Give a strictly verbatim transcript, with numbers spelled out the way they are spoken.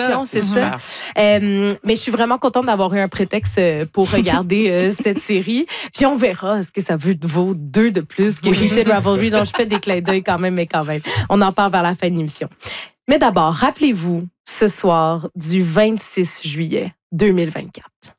l'émission, c'est ça. Euh, mais je suis vraiment contente d'avoir eu un prétexte pour regarder euh, cette série. Puis on verra ce que ça veut vaut deux de plus que Heated Rivalry, dont je fais des clins d'œil quand même, mais quand même. On en parle vers la fin de l'émission. Mais d'abord, rappelez-vous ce soir du vingt-six juillet deux mille vingt-quatre.